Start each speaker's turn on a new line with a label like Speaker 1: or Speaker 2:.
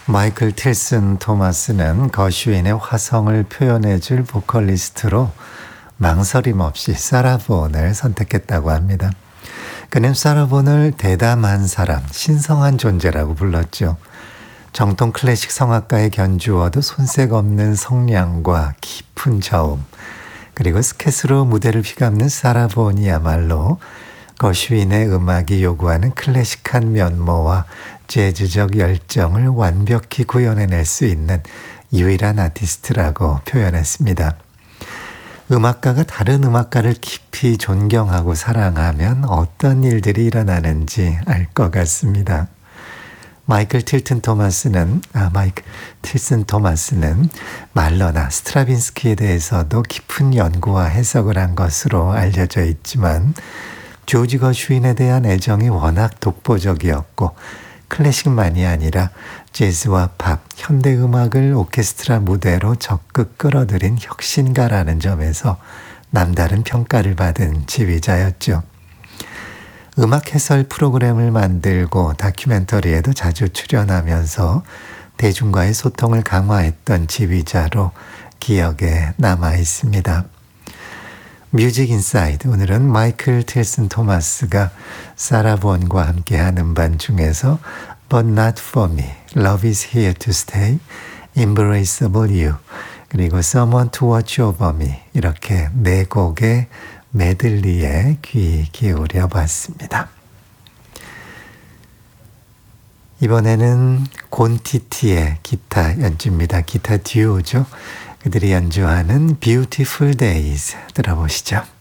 Speaker 1: 마이클 틸슨 토마스는 거슈인의 화성을 표현해줄 보컬리스트로 망설임 없이 사라 본을 선택했다고 합니다. 그는 사라 본을 대담한 사람, 신성한 존재라고 불렀죠. 정통 클래식 성악가의 견주어도 손색 없는 성량과 깊은 저음, 그리고 스케스로 무대를 휘감는 사라 본이야말로 거슈인의 음악이 요구하는 클래식한 면모와 재즈적 열정을 완벽히 구현해낼 수 있는 유일한 아티스트라고 표현했습니다. 음악가가 다른 음악가를 깊이 존경하고 사랑하면 어떤 일들이 일어나는지 알 것 같습니다. 마이클 틸슨 토마스는 말러나 스트라빈스키에 대해서도 깊은 연구와 해석을 한 것으로 알려져 있지만 조지 거슈인에 대한 애정이 워낙 독보적이었고 클래식만이 아니라 재즈와 팝, 현대음악을 오케스트라 무대로 적극 끌어들인 혁신가라는 점에서 남다른 평가를 받은 지휘자였죠. 음악 해설 프로그램을 만들고 다큐멘터리에도 자주 출연하면서 대중과의 소통을 강화했던 지휘자로 기억에 남아 있습니다. 뮤직 인사이드, 오늘은 마이클 틸슨 토마스가 사라 본과 함께한 음반 중에서 But Not For Me, Love Is Here To Stay, Embraceable You, 그리고 Someone To Watch Over Me, 이렇게 네 곡의 메들리에 귀 기울여 봤습니다. 이번에는 곤티티의 기타 연주입니다. 기타 듀오죠. 그들이 연주하는 Beautiful Days 들어보시죠.